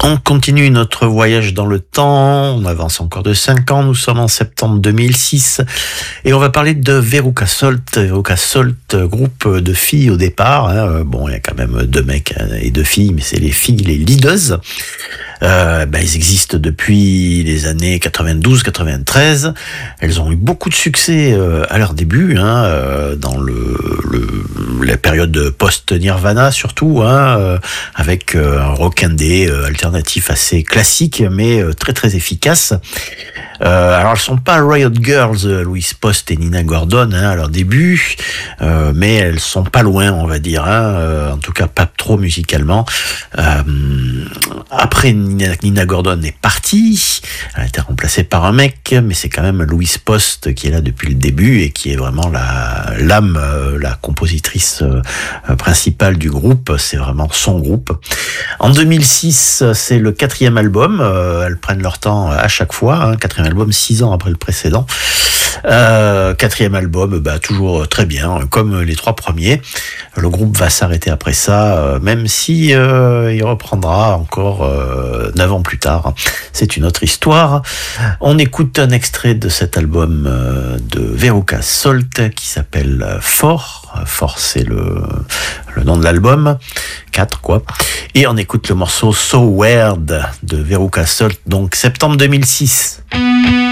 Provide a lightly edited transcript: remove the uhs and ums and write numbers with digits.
On continue notre voyage dans le temps, on avance encore de 5 ans, nous sommes en septembre 2006 et on va parler de Veruca Salt. Veruca Salt, groupe de filles au départ, hein. Bon, il y a quand même 2 mecs et 2 filles, mais c'est les filles, les leaders. Ils existent depuis les années 92-93. Elles ont eu beaucoup de succès à leur début, dans la période post-Nirvana surtout, avec un rock'n'day alternatif assez classique, mais très très efficace. Alors elles sont pas Riot Girls, Louise Post et Nina Gordon à leur début, mais elles sont pas loin, on va dire, en tout cas pas trop musicalement. Après Nina Gordon est partie, elle a été remplacée par un mec, mais c'est quand même Louise Post qui est là depuis le début et qui est vraiment l'âme, la compositrice principale du groupe. C'est vraiment son groupe. En 2006, c'est le 4e album. Elles prennent leur temps à chaque fois. 4e album, 6 ans après le précédent. 4e album, toujours très bien, comme les 3 premiers. Le groupe va s'arrêter après ça, même si il reprendra encore 9 ans plus tard. C'est une autre histoire. On écoute un extrait de cet album de Veruca Salt qui s'appelle Fort. Fort, c'est le nom de l'album. 4, quoi. Et on écoute le morceau So Weird de Veruca Salt, donc septembre 2006.